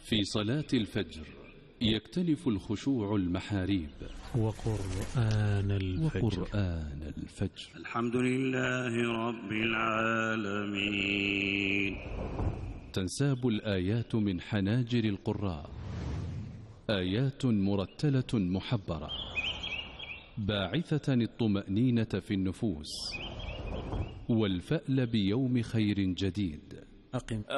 في صلاة الفجر يكتنف الخشوع المحاريب. وقرآن الفجر. الحمد لله رب العالمين. تنساب الآيات من حناجر القراء، آيات مرتلة محبرة باعثة الطمأنينة في النفوس والفأل بيوم خير جديد.